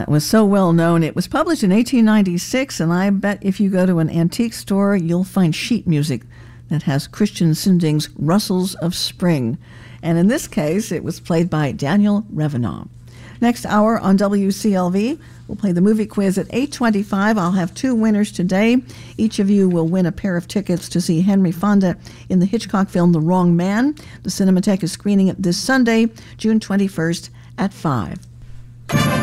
was so well known. It was published in 1896, and I bet if you go to an antique store, you'll find sheet music that has Christian Sinding's Rustles of Spring. And in this case, it was played by Daniel Revenant. Next hour on WCLV, we'll play the movie quiz at 8:25. I'll have 2 winners today. Each of you will win a pair of tickets to see Henry Fonda in the Hitchcock film The Wrong Man. The Cinematheque is screening it this Sunday, June 21st at 5.